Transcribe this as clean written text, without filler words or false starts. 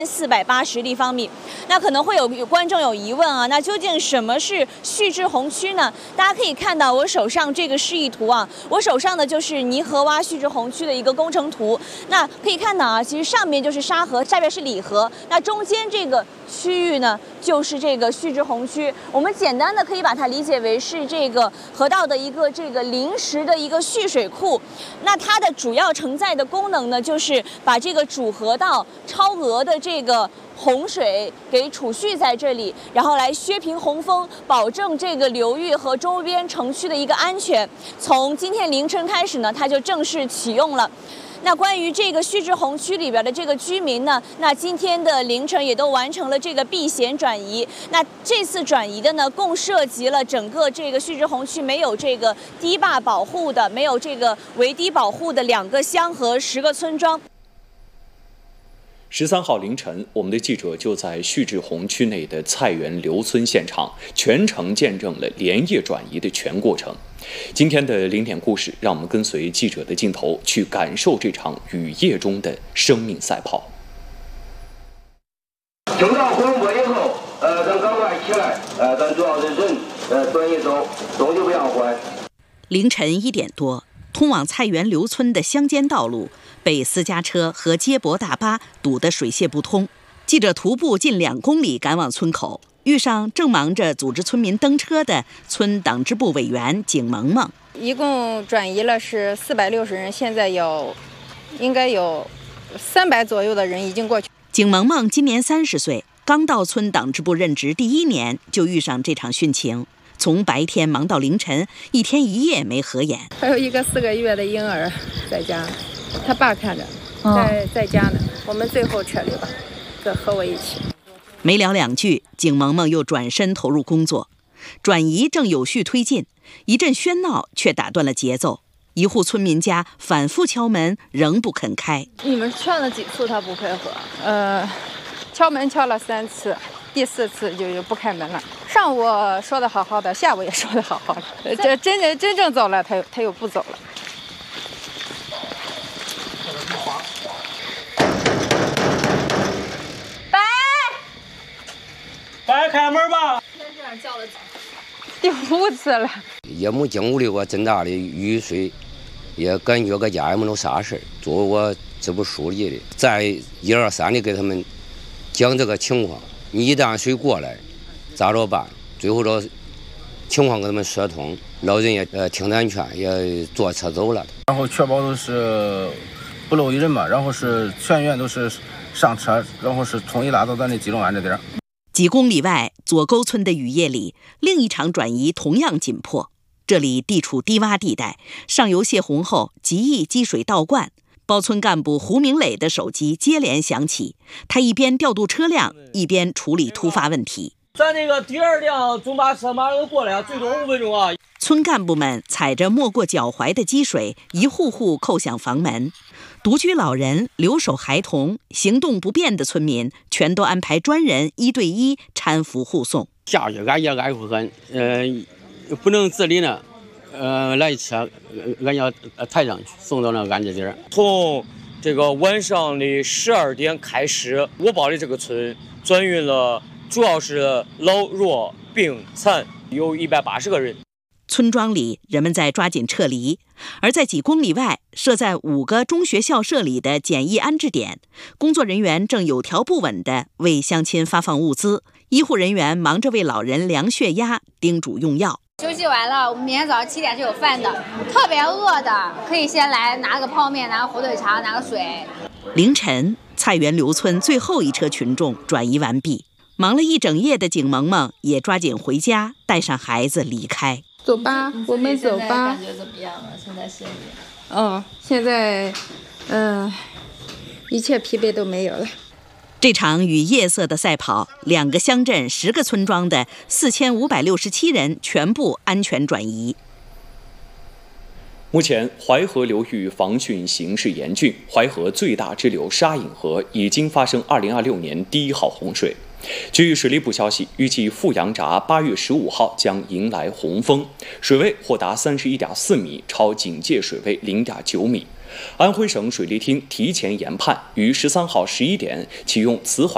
480立方米。那可能会有观众有疑问啊，那究竟什么是旭日红区呢？大家可以看到我手上这个示意图啊，我手上的就是泥河洼旭日红区的一个工程图。那可以看到啊，其实上面就是沙河，下边是里河，那中间这个区域呢，就是这个旭日红区。我们简单的可以把它理解为是这个河道的一个临时的一个蓄水库。那它的主要承载的功能呢，就是把这个主河道超额的这个洪水给储蓄在这里，然后来削平洪峰，保证这个流域和周边城区的一个安全。从今天凌晨开始呢，它就正式启用了。那关于这个旭日红区里边的这个居民呢，那今天的凌晨也都完成了这个避险转移。那这次转移的呢，共涉及了整个这个旭日红区没有这个堤坝保护的、没有这个围堤保护的2个乡和10个村庄。 13号凌晨，我们的记者就在旭日红区内的菜园刘村现场，全程见证了连夜转移的全过程。今天的0点故事，让我们跟随记者的镜头，去感受这场雨夜中的生命赛跑。 听到广播以后，咱赶快起来，咱主要的人，转移走，东西不要坏。 凌晨1点多，通往菜园刘村的乡间道路被私家车和接驳大巴堵得水泄不通。记者徒步近2公里赶往村口，遇上正忙着组织村民登车的村党支部委员景萌萌。 一共转移了是460人，现在应该有300左右的人已经过去。 景萌萌今年30岁，刚到村党支部任职第1年就遇上这场汛情，从白天忙到凌晨，1天1夜没合眼。 还有一个4个月的婴儿在家，他爸看着，在家呢。我们最后撤离吧，和我一起。 没聊2句，景萌萌又转身投入工作。转移正有序推进，一阵喧闹却打断了节奏。一户村民家反复敲门，仍不肯开。 你们劝了几次他不配合？ 敲门敲了3次，第4次就不开门了。上午说的好好的，下午也说的好好的，这真正走了，他又不走了。 白开门吧！ 今天这样叫了第5次了。 也没经历过这么大的雨水，也感觉搁家也没有啥事。作为我支部书记的，在1、2、3的给他们讲这个情况，你一旦水过来咋着办？最后这情况给他们说通，老人也听咱劝，也坐车走了。 然后确保都是不漏一人嘛，然后是全员都是上车，然后是统一拉到咱的集中安置点。 几公里外左沟村的雨夜里，另一场转移同样紧迫。这里地处低洼地带，上游泄洪后极易积水倒灌。包村干部胡明磊的手机接连响起，他一边调度车辆，一边处理突发问题。 咱那个第2辆中巴车马上过来，最多5分钟啊！ 村干部们踩着没过脚踝的积水，一户户叩响房门。独居老人、留守孩童、行动不便的村民，全都安排专人1对1搀扶护送。 下雨俺也爱护很，不能自理呢，来车俺要抬上去送到那安置点。 从这个晚上的12点开始，我包的这个村转运了，主要是老弱病残，有180个人。 村庄里人们在抓紧撤离，而在几公里外设在5个中学校舍里的简易安置点，工作人员正有条不紊地为乡亲发放物资，医护人员忙着为老人量血压，叮嘱用药。 休息完了，我们明天早上7点是有饭的，特别饿的可以先来拿个泡面，拿个火腿肠，拿个水。 凌晨，菜园刘村最后一车群众转移完毕，忙了一整夜的景萌萌也抓紧回家，带上孩子离开。 走吧，我们走吧。 感觉怎么样了？现在心里？ 现在，一切疲惫都没有了。 这场与夜色的赛跑，2个乡镇10个村庄的4567人全部安全转移。 目前，淮河流域防汛形势严峻，淮河最大支流沙引河已经发生2026年第1号洪水。据水利部消息，预计富阳闸8月15号将迎来洪峰，水位或达31.4米，超警戒水位0.9米。安徽省水利厅提前研判，于13号11点启用慈淮